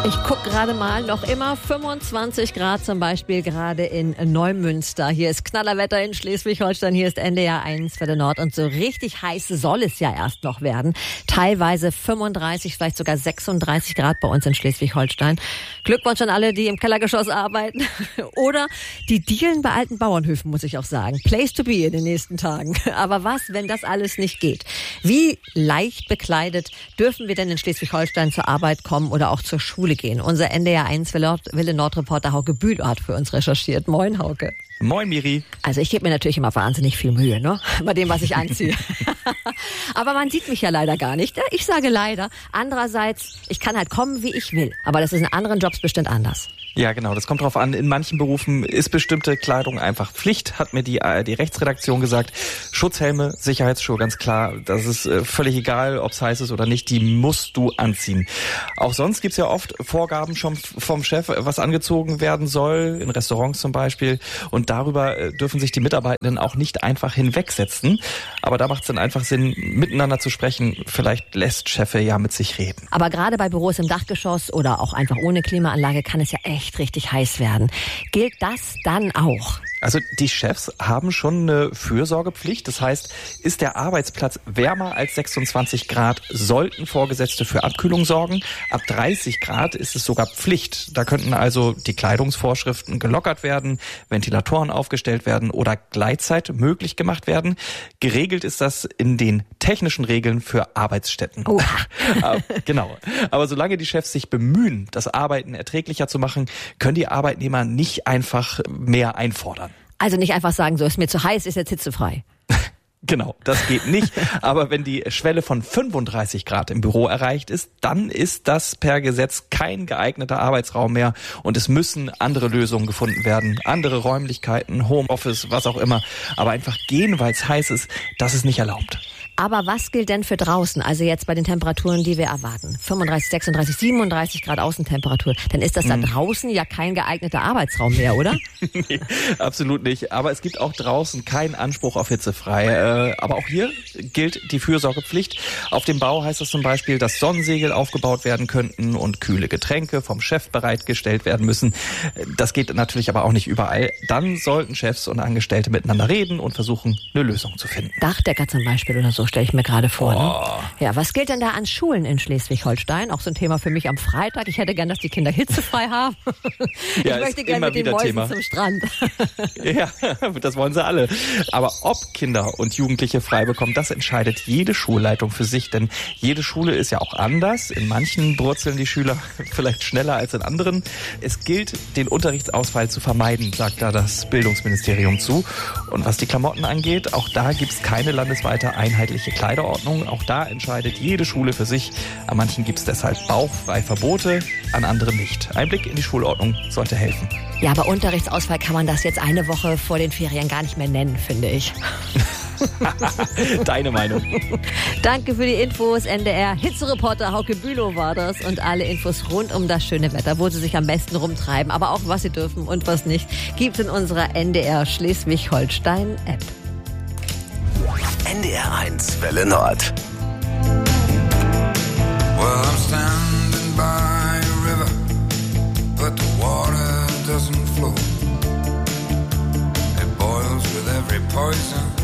Ich gucke gerade mal, noch immer 25 Grad zum Beispiel gerade in Neumünster. Hier ist Knallerwetter in Schleswig-Holstein, hier ist NDR 1 Welle Nord und so richtig heiß soll es ja erst noch werden. Teilweise 35, vielleicht sogar 36 Grad bei uns in Schleswig-Holstein. Glückwunsch an alle, die im Kellergeschoss arbeiten oder die dealen bei alten Bauernhöfen, muss ich auch sagen. Place to be in den nächsten Tagen. Aber was, wenn das alles nicht geht? Wie leicht bekleidet dürfen wir denn in Schleswig-Holstein zur Arbeit kommen oder auch zur Schule gehen? Unser NDR 1 Welle Nord-Reporter Hauke Bühl hat für uns recherchiert. Moin, Hauke. Moin, Miri. Also ich gebe mir natürlich immer wahnsinnig viel Mühe, ne? Bei dem, was ich anziehe. Aber man sieht mich ja leider gar nicht. Ich sage leider. Andererseits, ich kann halt kommen, wie ich will. Aber das ist in anderen Jobs bestimmt anders. Ja, genau. Das kommt drauf an. In manchen Berufen ist bestimmte Kleidung einfach Pflicht, hat mir die Rechtsredaktion gesagt. Schutzhelme, Sicherheitsschuhe, ganz klar. Das ist völlig egal, ob es heiß ist oder nicht. Die musst du anziehen. Auch sonst gibt's ja oft Vorgaben schon vom Chef, was angezogen werden soll, in Restaurants zum Beispiel. Und darüber dürfen sich die Mitarbeitenden auch nicht einfach hinwegsetzen. Aber da macht es dann einfach Sinn, miteinander zu sprechen. Vielleicht lässt Chefe ja mit sich reden. Aber gerade bei Büros im Dachgeschoss oder auch einfach ohne Klimaanlage kann es ja echt richtig heiß werden. Gilt das dann auch? Also die Chefs haben schon eine Fürsorgepflicht. Das heißt, ist der Arbeitsplatz wärmer als 26 Grad, sollten Vorgesetzte für Abkühlung sorgen. Ab 30 Grad ist es sogar Pflicht. Da könnten also die Kleidungsvorschriften gelockert werden, Ventilatoren aufgestellt werden oder Gleitzeit möglich gemacht werden. Geregelt ist das in den technischen Regeln für Arbeitsstätten. Oh. Genau. Aber solange die Chefs sich bemühen, das Arbeiten erträglicher zu machen, können die Arbeitnehmer nicht einfach mehr einfordern. Also nicht einfach sagen, so ist mir zu heiß, ist jetzt hitzefrei. Genau, das geht nicht. Aber wenn die Schwelle von 35 Grad im Büro erreicht ist, dann ist das per Gesetz kein geeigneter Arbeitsraum mehr und es müssen andere Lösungen gefunden werden. Andere Räumlichkeiten, Homeoffice, was auch immer. Aber einfach gehen, weil es heiß ist, das ist nicht erlaubt. Aber was gilt denn für draußen? Also jetzt bei den Temperaturen, die wir erwarten. 35, 36, 37 Grad Außentemperatur. Dann ist das da draußen ja kein geeigneter Arbeitsraum mehr, oder? Nee, absolut nicht. Aber es gibt auch draußen keinen Anspruch auf hitzefrei. Aber auch hier gilt die Fürsorgepflicht. Auf dem Bau heißt das zum Beispiel, dass Sonnensegel aufgebaut werden könnten und kühle Getränke vom Chef bereitgestellt werden müssen. Das geht natürlich aber auch nicht überall. Dann sollten Chefs und Angestellte miteinander reden und versuchen, eine Lösung zu finden. Dachdecker zum Beispiel oder so, stelle ich mir gerade vor. Oh. Ne? Ja, was gilt denn da an Schulen in Schleswig-Holstein? Auch so ein Thema für mich am Freitag. Ich hätte gern, dass die Kinder hitzefrei haben. Ich möchte gerne mit den Mäusen Thema zum Strand. Ja, das wollen sie alle. Aber ob Kinder und Jugendliche frei bekommen, das entscheidet jede Schulleitung für sich. Denn jede Schule ist ja auch anders. In manchen brutzeln die Schüler vielleicht schneller als in anderen. Es gilt, den Unterrichtsausfall zu vermeiden, sagt da das Bildungsministerium zu. Und was die Klamotten angeht, auch da gibt's keine landesweite einheitliche Kleiderordnung. Auch da entscheidet jede Schule für sich. An manchen gibt's deshalb bauchfrei Verbote, an anderen nicht. Ein Blick in die Schulordnung sollte helfen. Ja, aber Unterrichtsausfall kann man das jetzt eine Woche vor den Ferien gar nicht mehr nennen, finde ich. Deine Meinung. Danke für die Infos. NDR Hitzereporter Hauke Bülow war das. Und alle Infos rund um das schöne Wetter, wo sie sich am besten rumtreiben, aber auch was sie dürfen und was nicht, gibt's in unserer NDR Schleswig-Holstein App. NDR 1 Welle Nord. Well, I'm standing by a river, but the water doesn't flow. It boils with every poison